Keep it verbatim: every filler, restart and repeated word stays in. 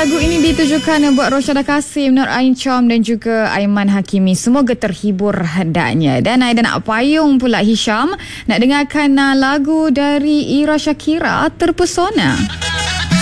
lagu ini ditujukan buat Rosyada Kasim, Nur Ain Chom dan juga Aiman Hakimi. Semoga terhibur hendaknya. Dan Aida nak payung pula Hisham nak dengarkan lagu dari Ira Shakira, Terpesona.